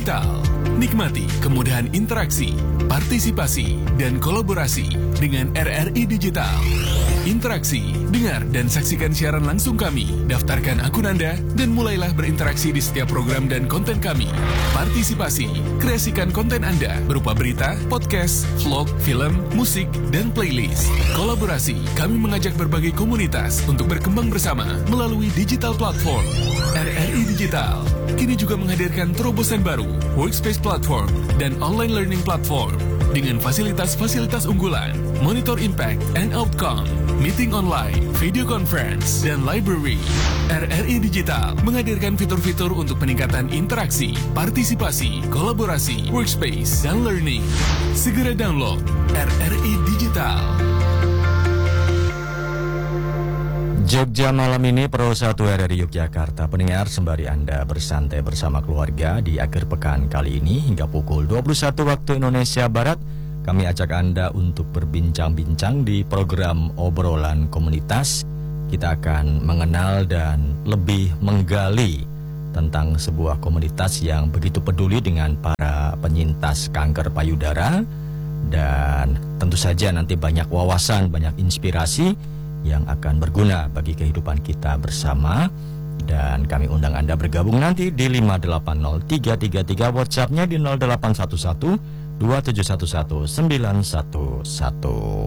Digital. Nikmati kemudahan interaksi, partisipasi, dan kolaborasi dengan RRI Digital. Interaksi, dengar dan saksikan siaran langsung kami, daftarkan akun Anda, dan mulailah berinteraksi di setiap program dan konten kami. Partisipasi, kreasikan konten Anda berupa berita, podcast, vlog, film, musik, dan playlist. Kolaborasi, kami mengajak berbagai komunitas untuk berkembang bersama melalui digital platform. RRI Digital kini juga menghadirkan terobosan baru, workspace platform, dan online learning platform dengan fasilitas-fasilitas unggulan, monitor impact and outcome, meeting online, video conference, dan library. RRI Digital menghadirkan fitur-fitur untuk peningkatan interaksi, partisipasi, kolaborasi, workspace, dan learning. Segera download RRI Digital. Jogja malam ini Pro 1 RRI Yogyakarta. Pendengar, sembari Anda bersantai bersama keluarga di akhir pekan kali ini hingga pukul 21 waktu Indonesia Barat, kami ajak Anda untuk berbincang-bincang di program obrolan komunitas. Kita akan mengenal dan lebih menggali tentang sebuah komunitas yang begitu peduli dengan para penyintas kanker payudara. Dan tentu saja nanti banyak wawasan, banyak inspirasi yang akan berguna bagi kehidupan kita bersama. Dan kami undang Anda bergabung nanti di 580-333, WhatsApp-nya di 0811 2711 911.